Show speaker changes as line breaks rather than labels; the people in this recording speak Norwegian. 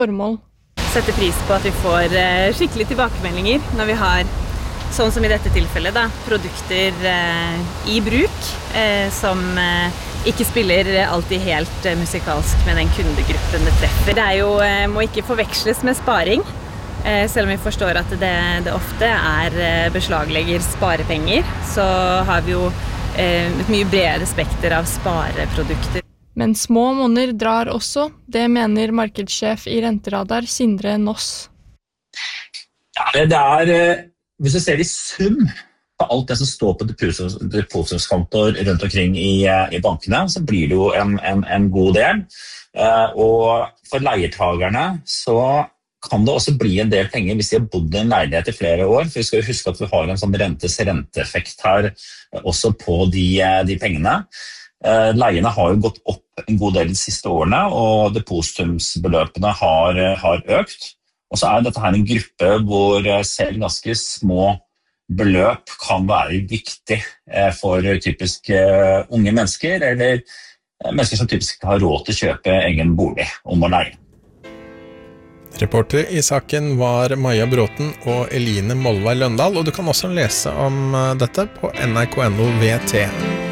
formål.
Setter pris på at vi får skikkelig tilbakemeldinger når vi har, sånn som i dette tilfellet da, produkter i bruk som ikke spiller alltid helt musikalsk med den kundegruppen det treffer. Det jo, må ikke forveksles med sparing, selv om vi forstår at det ofte beslaglegger sparepenger, så har vi jo et mye bredere spekter av spareprodukter.
Men små monner drar også, det mener markedssjef i Renteradar Sindre Noss.
Ja, hvis du ser i sum på alt det som står på depositumskontoer rundt omkring i bankene, så blir det jo en god del. Og for leietagerne så kan det også bli en del penger hvis de har bodd i en leilighet i flere år, for vi skal jo huske at vi har en sånn rentes-renteeffekt her også på de pengene. Leiene har jo gått opp en god del de siste årene, og depositumsbeløpene har økt. Og så dette her en gruppe hvor selv ganske små beløp kan være viktig for typisk unge mennesker, eller mennesker som typisk har råd til å kjøpe egen bolig om å leie.
Reporter i saken var Maja Bråten og Eline Molvær Løndal, og du kan også lese om dette på NRK.no VT.